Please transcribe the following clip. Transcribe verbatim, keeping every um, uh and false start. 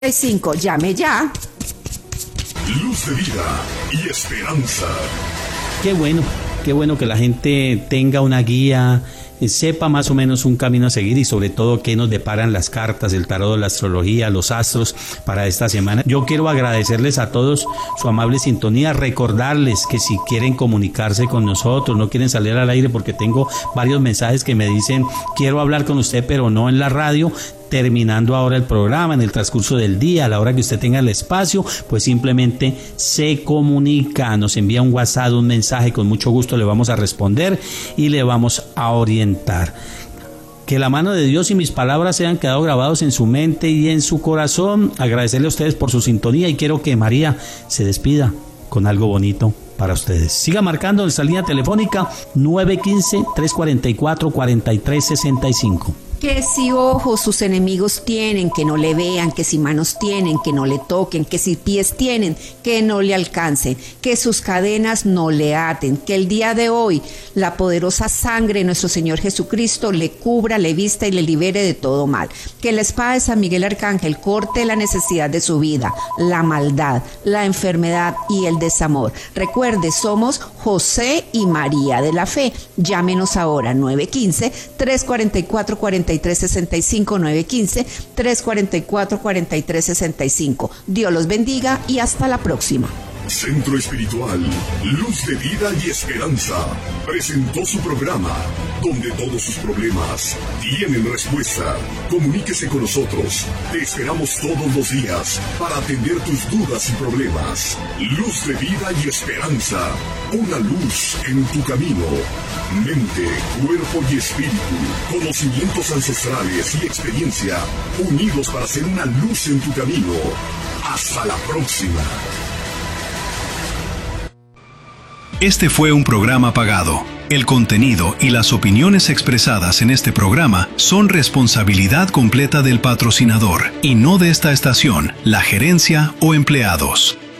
cinco. Llame ya. Luz de vida y esperanza. Qué bueno, qué bueno que la gente tenga una guía, sepa más o menos un camino a seguir y sobre todo qué nos deparan las cartas, el tarot, la astrología, los astros para esta semana. Yo quiero agradecerles a todos su amable sintonía, recordarles que si quieren comunicarse con nosotros, no quieren salir al aire porque tengo varios mensajes que me dicen quiero hablar con usted pero no en la radio. Terminando ahora el programa, en el transcurso del día, a la hora que usted tenga el espacio, pues simplemente se comunica, nos envía un WhatsApp, un mensaje, con mucho gusto le vamos a responder y le vamos a orientar. Que la mano de Dios y mis palabras sean quedado grabados en su mente y en su corazón. Agradecerle a ustedes por su sintonía y quiero que María se despida con algo bonito para ustedes. Siga marcando nuestra línea telefónica nueve uno cinco, tres cuatro cuatro, cuatro tres seis cinco. Que si ojos sus enemigos tienen, que no le vean, que si manos tienen, que no le toquen, que si pies tienen, que no le alcancen, que sus cadenas no le aten, que el día de hoy la poderosa sangre de nuestro Señor Jesucristo le cubra, le vista y le libere de todo mal, que la espada de San Miguel Arcángel corte la necesidad de su vida, la maldad, la enfermedad y el desamor. Recuerde, somos José y María de la Fe. Llámenos ahora nueve uno cinco, tres cuatro cuatro, cuatro tres seis cinco, nueve uno cinco, tres cuatro cuatro, cuatro tres seis cinco. Dios los bendiga y hasta la próxima. Centro Espiritual, Luz de Vida y Esperanza, presentó su programa, donde todos sus problemas tienen respuesta. Comuníquese con nosotros, te esperamos todos los días para atender tus dudas y problemas. Luz de Vida y Esperanza, una luz en tu camino. Mente, cuerpo y espíritu, conocimientos ancestrales y experiencia, unidos para ser una luz en tu camino. Hasta la próxima. Este fue un programa pagado. El contenido y las opiniones expresadas en este programa son responsabilidad completa del patrocinador y no de esta estación, la gerencia o empleados.